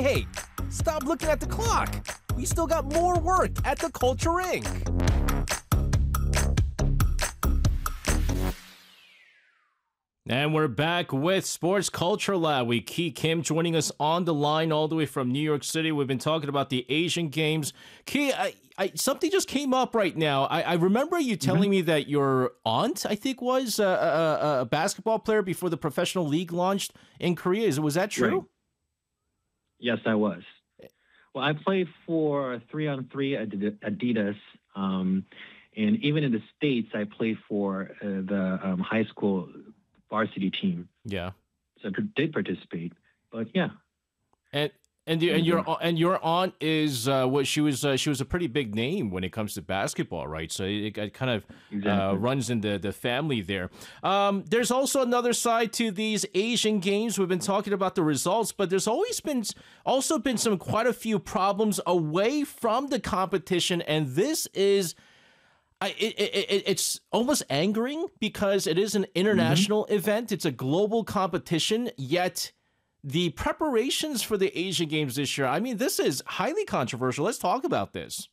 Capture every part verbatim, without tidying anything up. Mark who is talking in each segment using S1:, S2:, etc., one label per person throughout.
S1: Hey, stop looking at the clock. We still got more work at the Culture Incorporated.
S2: And we're back with Sports Culture Lab. We Ki Kim joining us on the line all the way from New York City. We've been talking about the Asian Games. Ki, I, I, something just came up right now. I, I remember you telling mm-hmm. me that your aunt, I think, was a, a, a basketball player before the professional league launched in Korea. Is, was that true?
S3: Right. Yes, I was. Well, I played for three on three at Adidas. Um, and even in the States, I played for uh, the um, high school varsity team.
S2: Yeah.
S3: So I did participate, but yeah.
S2: And and, the, and your and your aunt is uh, what she was uh, she was a pretty big name when it comes to basketball, right? So it, it kind of exactly. uh, runs in the, the family there. Um, there's also another side to these Asian Games. We've been talking about the results, but there's always been also been some quite a few problems away from the competition, and this is. I, it, it, it's almost angering because it is an international mm-hmm. event. It's a global competition, yet the preparations for the Asian Games this year, I mean, this is highly controversial. Let's talk about this.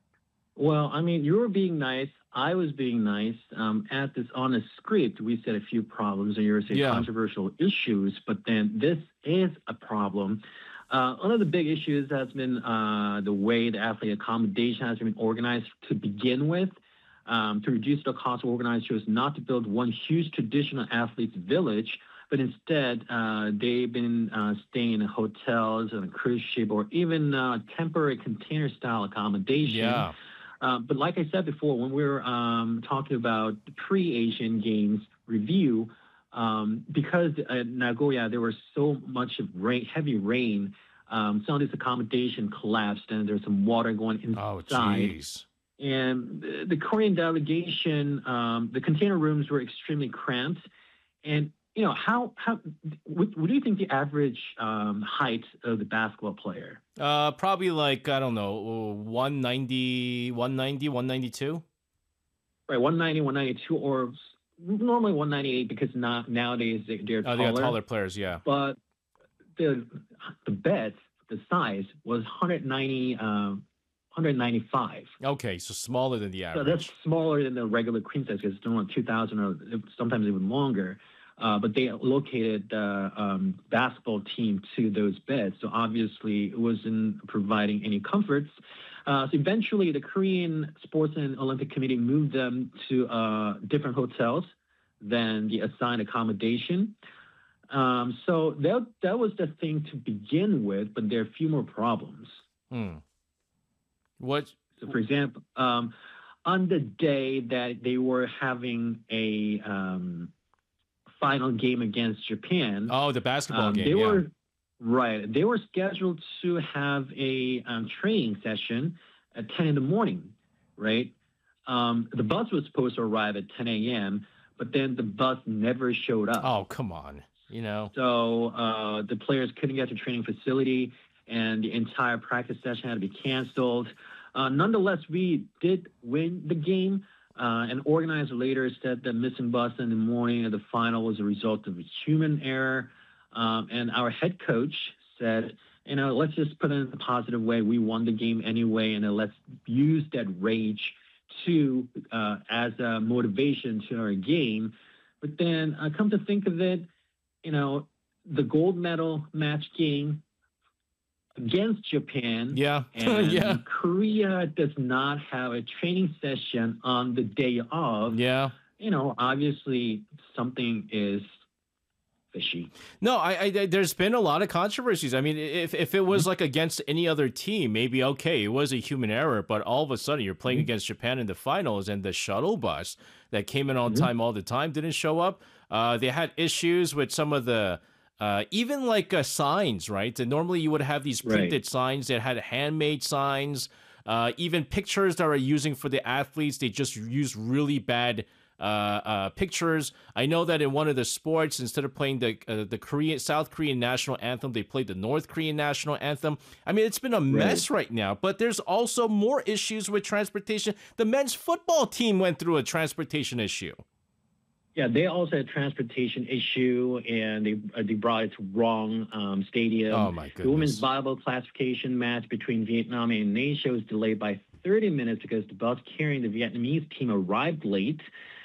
S3: Well, I mean, you were being nice. I was being nice. Um, at this on a script, we said a few problems, and you were saying yeah. controversial issues, but then this is a problem. Uh, one of the big issues has been uh, the way the athlete accommodation has been organized to begin with. Um, to reduce the cost of organized shows, not to build one huge traditional athletes village, but instead uh, they've been uh, staying in hotels and a cruise ship or even uh, temporary container-style accommodation.
S2: Yeah.
S3: Uh, but like I said before, when we were um, talking about the pre-Asian Games review, um, because at Nagoya there was so much of rain, heavy rain, um, some of this accommodation collapsed and there's some water going inside.
S2: Oh, jeez.
S3: And the Korean delegation, um, the container rooms were extremely cramped. And, you know, how, how what, what do you think the average um, height of the basketball player?
S2: Uh, probably like, I don't know, one ninety, one ninety, one ninety-two?
S3: Right, one ninety, one ninety-two, or normally one ninety-eight because not, nowadays they, they're taller.
S2: Oh, they got taller players, yeah.
S3: But the the bed, the size was one ninety, um, one ninety-five.
S2: Okay, so smaller than the average.
S3: So that's smaller than the regular queen size because it's only two thousand or sometimes even longer. Uh, but they located the uh, um, basketball team to those beds. So obviously it wasn't providing any comforts. Uh, so eventually the Korean Sports and Olympic Committee moved them to uh, different hotels than the assigned accommodation. Um, so that, that was the thing to begin with, but there are a few more problems.
S2: Hmm. What?
S3: So, for example, um, on the day that they were having a um, final game against Japan.
S2: Oh, the basketball
S3: um,
S2: game.
S3: They
S2: yeah.
S3: were right. They were scheduled to have a um, training session at ten in the morning. Right. Um, the bus was supposed to arrive at ten a.m., but then the bus never showed up.
S2: Oh, come on. You know.
S3: So uh, the players couldn't get to training facility, and the entire practice session had to be canceled. Uh, nonetheless, we did win the game. Uh, an organizer later said that missing bus in the morning of the final was a result of a human error. Um, and our head coach said, you know, let's just put it in a positive way. We won the game anyway, and then let's use that rage to uh, as a motivation to our game. But then uh, come to think of it, you know, the gold medal match game against Japan.
S2: Yeah.
S3: And
S2: yeah.
S3: Korea does not have a training session on the day of.
S2: Yeah.
S3: You know, obviously something is fishy.
S2: No, I, I there's been a lot of controversies. I mean, if if it was like against any other team, maybe okay, it was a human error, but all of a sudden you're playing mm-hmm. against Japan in the finals and the shuttle bus that came in on mm-hmm. time all the time didn't show up. Uh, they had issues with some of the Uh, even like uh, signs, right? And normally you would have these printed right. signs that had handmade signs. Uh, even pictures that are using for the athletes, they just use really bad uh, uh, pictures. I know that in one of the sports, instead of playing the uh, the Korean South Korean national anthem, they played the North Korean national anthem. I mean, it's been a mess right, right now. But there's also more issues with transportation. The men's football team went through a transportation issue.
S3: Yeah, they also had a transportation issue, and they uh, they brought it to wrong um, stadium.
S2: Oh my
S3: The women's
S2: goodness.
S3: volleyball classification match between Vietnam and Indonesia was delayed by thirty minutes because the bus carrying the Vietnamese team arrived late.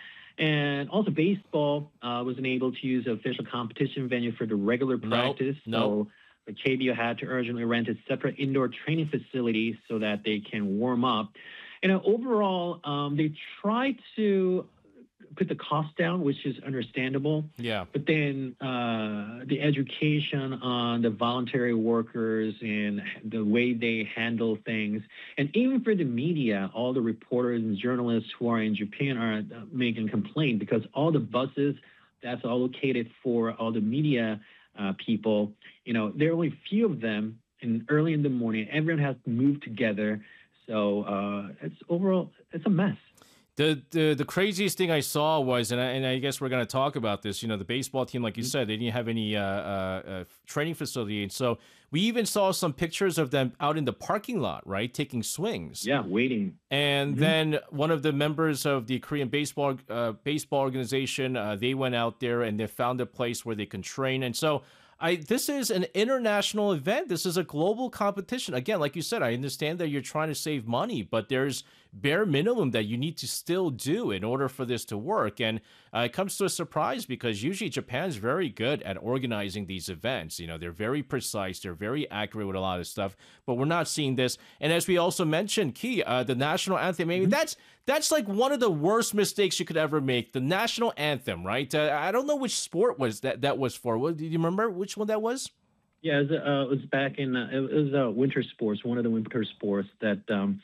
S3: And also, baseball uh, wasn't able to use the official competition venue for the regular
S2: Nope,
S3: practice.
S2: nope.
S3: So the K B O had to urgently rent a separate indoor training facility so that they can warm up. And uh, overall, um, they tried to put the cost down, which is understandable.
S2: Yeah.
S3: But then uh, the education on the voluntary workers and the way they handle things, and even for the media, all the reporters and journalists who are in Japan are uh, making complaint because all the buses that's allocated for all the media uh, people, you know, there are only a few of them, and early in the morning, everyone has to move together. So uh, it's overall, it's a mess.
S2: The, the the craziest thing I saw was, and I, and I guess we're going to talk about this, you know, the baseball team, like you said, they didn't have any uh, uh, uh, training facility. And so we even saw some pictures of them out in the parking lot, right, taking swings.
S3: Yeah, waiting.
S2: And
S3: Mhm.
S2: then one of the members of the Korean baseball uh, baseball organization, uh, they went out there and they found a place where they can train. And so I this is an international event. This is a global competition. Again, like you said, I understand that you're trying to save money, but there's bare minimum that you need to still do in order for this to work. And uh, it comes to a surprise because usually Japan's very good at organizing these events. You know, they're very precise, they're very accurate with a lot of stuff, but we're not seeing this. And as we also mentioned, Key, uh, the national anthem, I mean, that's that's like one of the worst mistakes you could ever make. The national anthem, right? Uh, I don't know which sport was that that was for. What, do you remember which one that was?
S3: Yeah, it was, uh, it was back in uh, it was uh, winter sports, one of the winter sports that um,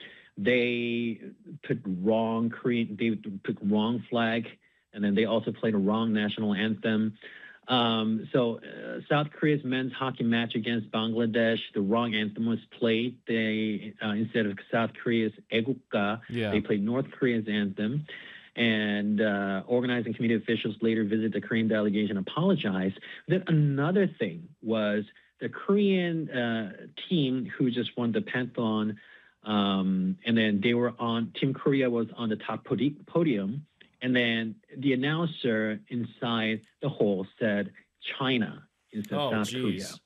S3: they put wrong Korean, they put wrong flag, and then they also played a wrong national anthem. Um, so uh, South Korea's men's hockey match against Bangladesh, the wrong anthem was played. They uh, instead of South Korea's 애국가,
S2: Yeah.
S3: they played North Korea's anthem. And uh, organizing committee officials later visited the Korean delegation and apologized. Then another thing was the Korean uh, team who just won the pentathlon, um, and then they were on, Team Korea was on the top podi- podium, and then the announcer inside the hall said China instead of
S2: Oh,
S3: South Korea.
S2: geez.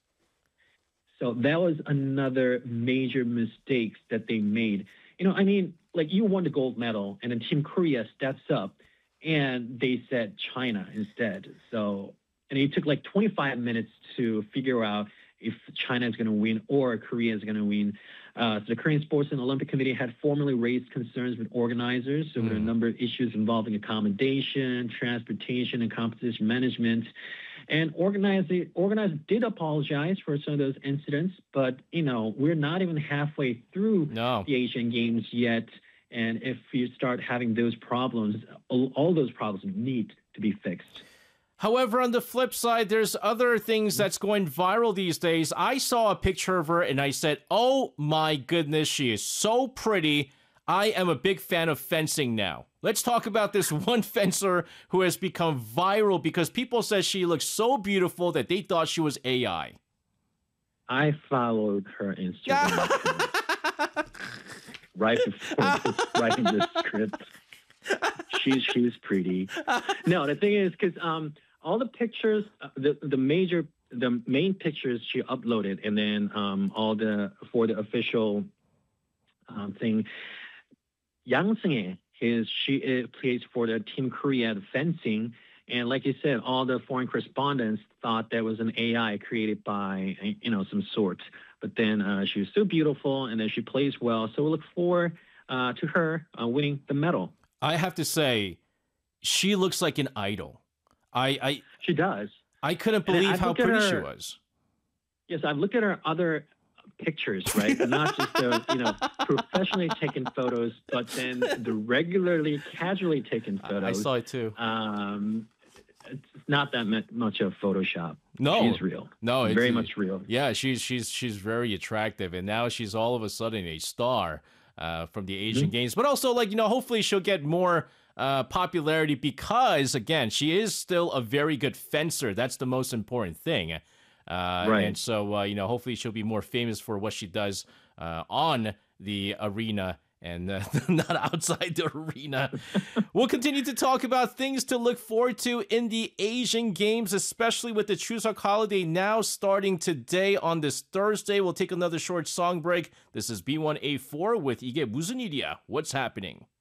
S3: So that was another major mistake that they made. You know, I mean, like you won the gold medal, and then Team Korea steps up, and they said China instead. So, and it took like twenty-five minutes to figure out if China is going to win or Korea is going to win. Uh, so the Korean Sports and Olympic Committee had formally raised concerns with organizers over
S2: Mm.
S3: a number of issues involving accommodation, transportation, and competition management. And organizers, organizers did apologize for some of those incidents, but, you know, we're not even halfway through
S2: No.
S3: the Asian Games yet. And if you start having those problems, all, all those problems need to be fixed.
S2: However, on the flip side, there's other things that's going viral these days. I saw a picture of her and I said, oh my goodness, she is so pretty. I am a big fan of fencing now. Let's talk about this one fencer who has become viral because people said she looks so beautiful that they thought she was A I.
S3: I followed her Instagram right before writing this script. She's she's pretty. No, the thing is, because um, all the pictures, uh, the the major, the main pictures she uploaded, and then um, all the for the official um, thing. Yang Seung-hae, is she uh, plays for the Team Korea fencing, and like you said, all the foreign correspondents thought that was an A I created by you know some sort. But then uh, she was so beautiful, and then she plays well. So we look forward uh, to her uh, winning the medal.
S2: I have to say, she looks like an idol. I I,
S3: She does.
S2: I couldn't
S3: And I
S2: believe how
S3: looked at
S2: pretty she
S3: her-
S2: was.
S3: Yes, I've looked at her other pictures, right? Not just the you know professionally taken photos, but then the regularly, casually taken
S2: I,
S3: photos.
S2: I saw it too.
S3: Um, it's not that mu- much of Photoshop.
S2: No.
S3: She's real.
S2: No, it's
S3: very much real.
S2: Yeah, she's she's she's very attractive, and now she's all of a sudden a star uh, from the Asian
S3: Mm-hmm.
S2: Games. But also, like you know, hopefully she'll get more uh, popularity because again, she is still a very good fencer. That's the most important thing. Uh,
S3: Right.
S2: And so, uh, you know, hopefully she'll be more famous for what she does uh, on the arena and uh, not outside the arena. We'll continue to talk about things to look forward to in the Asian Games, especially with the Chuseok holiday now starting today on this Thursday. We'll take another short song break. This is B one A four with 이게 무슨 일이야? What's happening?